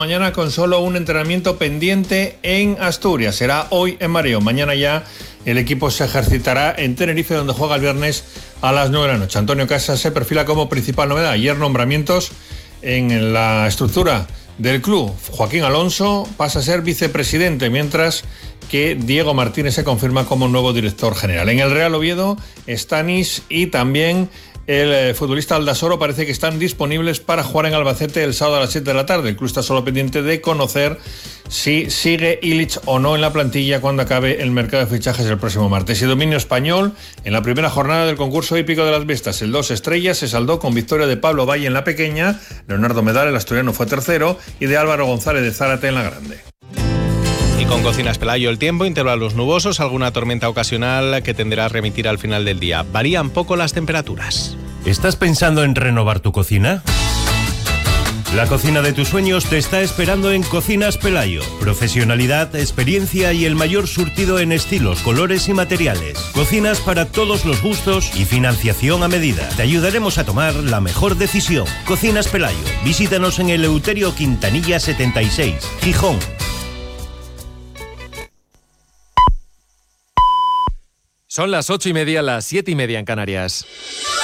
Mañana con solo un entrenamiento pendiente en Asturias. Será hoy en Mareo. Mañana ya el equipo se ejercitará en Tenerife, donde juega el viernes a las 9 de la noche. Antonio Casas se perfila como principal novedad. Ayer nombramientos en la estructura del club. Joaquín Alonso pasa a ser vicepresidente, mientras que Diego Martínez se confirma como nuevo director general. En el Real Oviedo, Stanis y también el futbolista Aldasoro parece que están disponibles para jugar en Albacete el sábado a las 7 de la tarde. El club está solo pendiente de conocer si sigue Illich o no en la plantilla cuando acabe el mercado de fichajes el próximo martes. Y dominio español en la primera jornada del concurso hípico de las Vistas. El 2 Estrellas se saldó con victoria de Pablo Valle en la pequeña, Leonardo Medal, el asturiano, fue tercero, y de Álvaro González de Zárate en la grande. Y con Cocinas Pelayo el tiempo, intervalos nubosos, alguna tormenta ocasional que tenderá a remitir al final del día. Varían poco las temperaturas. ¿Estás pensando en renovar tu cocina? La cocina de tus sueños te está esperando en Cocinas Pelayo. Profesionalidad, experiencia y el mayor surtido en estilos, colores y materiales. Cocinas para todos los gustos y financiación a medida. Te ayudaremos a tomar la mejor decisión. Cocinas Pelayo. Visítanos en el Eleuterio Quintanilla 76, Gijón. Son las 8:30, las 7:30 en Canarias.